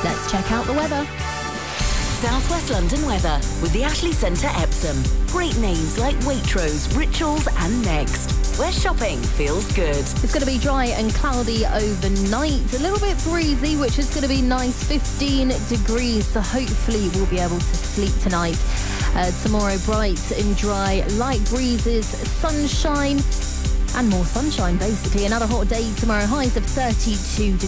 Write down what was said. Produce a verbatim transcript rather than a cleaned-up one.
Let's check out the weather. South West London weather with the Ashley Centre Epsom. Great names like Waitrose, Rituals and Next, where shopping feels good. It's going to be dry and cloudy overnight. A little bit breezy, which is going to be nice, fifteen degrees. So hopefully we'll be able to sleep tonight. Uh, tomorrow, bright and dry, light breezes, sunshine and more sunshine, basically. Another hot day tomorrow, highs of thirty-two degrees.